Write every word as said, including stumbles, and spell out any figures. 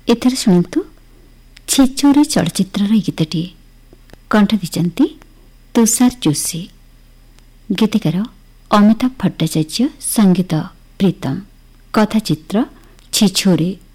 ଏଥର ଶୁଣନ୍ତୁ ଛିଚୋରେ ଚଳଚ୍ଚିତ୍ରର ଏହି ଗୀତଟି। କଣ୍ଠ ଦେଇଛନ୍ତି ତୁଷାର ଯୋଶୀ, ଗୀତିକାର ଅମିତାଭ ଭଟ୍ଟାଚାର୍ଯ୍ୟ, ସଙ୍ଗୀତ ପ୍ରୀତମ, କଥାଚିତ୍ର ଛିଛୋରେ।